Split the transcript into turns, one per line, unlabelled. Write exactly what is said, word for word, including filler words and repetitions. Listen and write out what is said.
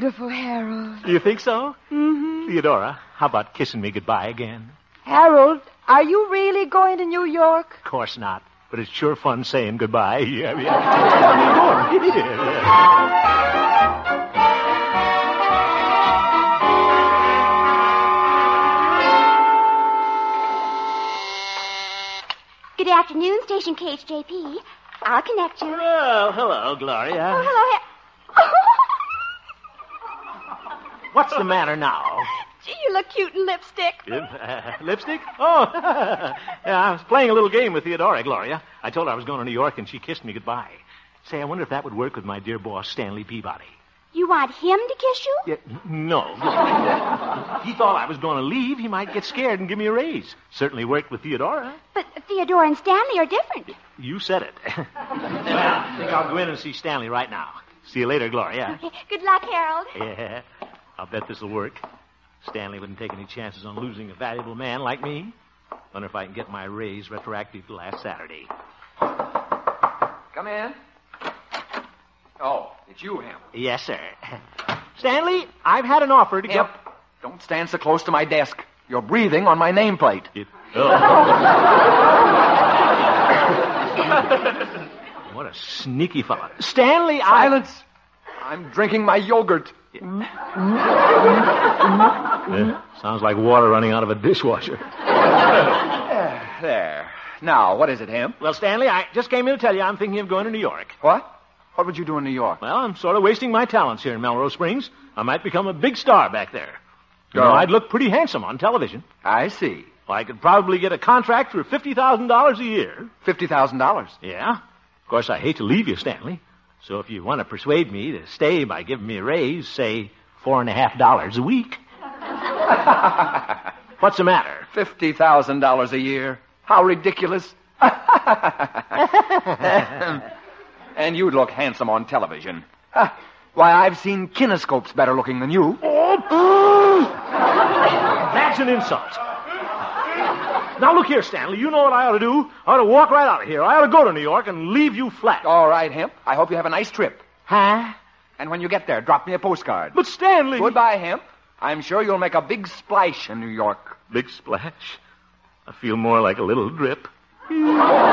beautiful, Harold.
You think so?
Mm-hmm.
Theodora, how about kissing me goodbye again?
Harold, are you really going to New York?
Of course not. But it's sure fun saying goodbye. Yeah, yeah.
Good afternoon, Station K H J P. I'll connect you.
Well, hello, Gloria.
Oh, hello. He-
What's the matter now?
Gee, you look cute in lipstick.
Uh, lipstick? Oh, yeah, I was playing a little game with Theodora, Gloria. I told her I was going to New York, and she kissed me goodbye. Say, I wonder if that would work with my dear boss, Stanley Peabody.
You want him to kiss you?
Yeah, no. He thought I was going to leave. He might get scared and give me a raise. Certainly worked with Theodora.
But Theodore and Stanley are different.
You said it. Well, I think I'll go in and see Stanley right now. See you later, Gloria.
Okay. Good luck, Harold.
Yeah, I'll bet this'll work. Stanley wouldn't take any chances on losing a valuable man like me. Wonder if I can get my raise retroactive to last Saturday.
Come in. Oh, it's you, Hemp.
Yes, sir. Stanley, I've had an offer to
Hemp,
get...
don't stand so close to my desk. You're breathing on my nameplate.
It... Oh. What a sneaky fellow. Stanley, I...
Silence. I'm drinking my yogurt.
Yeah, sounds like water running out of a dishwasher.
There. Now, what is it, Hemp?
Well, Stanley, I just came in to tell you I'm thinking of going to New York.
What? What would you do in New York?
Well, I'm sort of wasting my talents here in Melrose Springs. I might become a big star back there. You
Oh.
know, I'd look pretty handsome on television.
I see.
Well, I could probably get a contract for fifty thousand dollars a year.
Fifty thousand dollars.
Yeah. Of course, I hate to leave you, Stanley. So if you want to persuade me to stay by giving me a raise, say four and a half dollars a week. What's the matter?
Fifty thousand dollars a year. How ridiculous. And you'd look handsome on television. Ah, why, I've seen kinescopes better looking than you.
That's an insult. Now, look here, Stanley. You know what I ought to do? I ought to walk right out of here. I ought to go to New York and leave you flat.
All right, Hemp. I hope you have a nice trip.
Huh?
And when you get there, drop me a postcard.
But, Stanley...
Goodbye, Hemp. I'm sure you'll make a big splash in New York.
Big splash? I feel more like a little drip.